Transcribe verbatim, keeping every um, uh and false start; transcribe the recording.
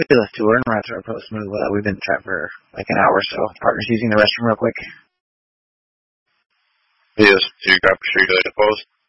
We left two. We're in route to our post move. Uh, we've been trapped for like an hour or so. Partner's using the restroom real quick. Yes, so you grab sure you go to the post?